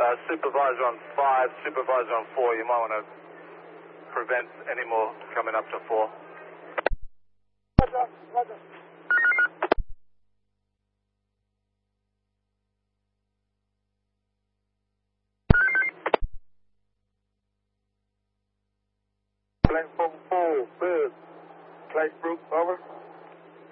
Supervisor on 5, supervisor on 4. You might want to prevent any more coming up to 4. Roger, roger. Platform 4, Bird. Clatebrook, over.